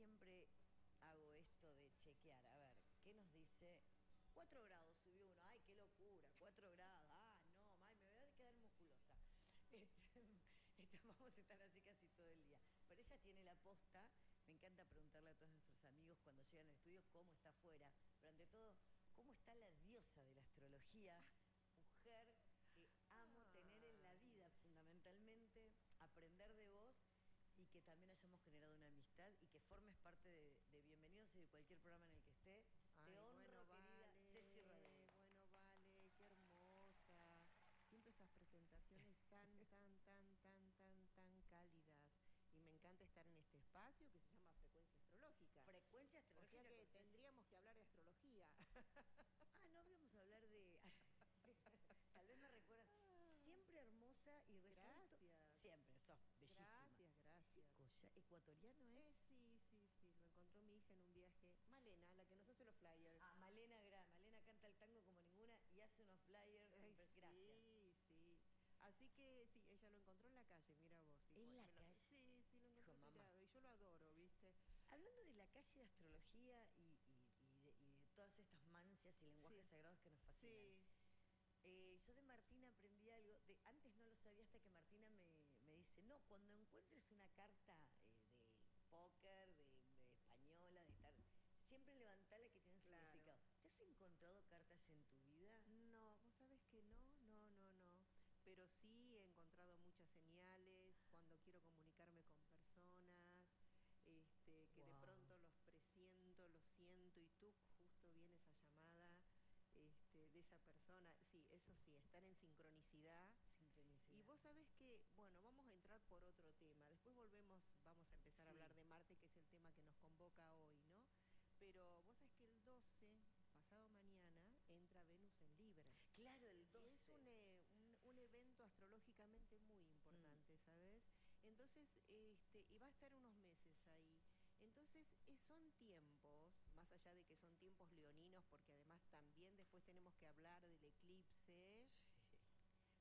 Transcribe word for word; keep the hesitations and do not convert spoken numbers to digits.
siempre hago esto de chequear, a ver, ¿qué nos dice? Cuatro grados subió uno, ay, qué locura, cuatro grados, ah, no, ay, me voy a quedar musculosa. Este, este, vamos a estar así casi todo el día. Pero ella tiene la posta, me encanta preguntarle a todos nuestros amigos cuando llegan al estudio cómo está afuera, pero ante todo, cómo está la diosa de la astrología, mujer que amo tener en la vida fundamentalmente, aprender de vos y que también hayamos generado una amistad y que formes parte de, de Bienvenidos y de cualquier programa en el que esté. Ay, Te honro, bueno, querida vale, Ceci Radel. bueno, vale, qué hermosa. Siempre esas presentaciones tan, tan, tan, tan, tan, tan cálidas. Y me encanta estar en este espacio que se llama Frecuencia Astrológica. Frecuencia O sea astrológica que con Ceci. tendríamos que hablar de astrología. Ah, no íbamos a hablar de... Tal vez me recuerdan. Siempre hermosa y resalto... Gracias. Siempre, sos bellísima. Gracias, gracias. ¿Ese colla ecuatoriano es? Eh, sí, sí, sí, lo encontró mi hija en un viaje. Malena, la que nos hace los flyers. Ah, Malena Gra. Malena canta el tango como ninguna y hace unos flyers. Ay, Siempre- Gracias. sí, sí. Así que sí, ella lo encontró en la calle, mira vos. y ¿En fue- la me lo- calle? Sí, sí, lo Dijo encontró mamá. tirado. Y yo lo adoro, ¿viste? Hablando de la calle de astrología y, y- y de, y de todas estas mancias y lenguajes Sí. sagrados que nos fascinan. Sí. Eh, yo de Martina aprendí algo, de, antes no lo sabía hasta que Martina me, me dice, no, cuando encuentres una carta eh, de póker, de, de española, de tal, siempre levantala que tiene un Claro. significado. ¿Te has encontrado cartas en tu vida? No, vos sabés que no, no, no, no. Pero sí he encontrado muchas señales cuando quiero comunicarme con personas, este, que de Wow. pronto los presiento, los siento y tú justo viene esa llamada este, de esa persona. Sí, eso sí, estar en sincronicidad. Sincronicidad. Y vos sabés que, bueno, vamos a entrar por otro tema. Después volvemos, vamos a empezar Sí. a hablar de Marte, que es el tema que nos convoca hoy, ¿no? Pero vos sabés que el doce, pasado mañana, entra Venus en Libra. Claro, el Y doce. es un, eh, un, un evento astrológicamente muy importante, Mm. ¿sabes? Entonces, este, y va a estar unos meses ahí. Entonces, eh, son tiempos, más allá de que son tiempos leoninos, porque además también después tenemos que hablar del eclipse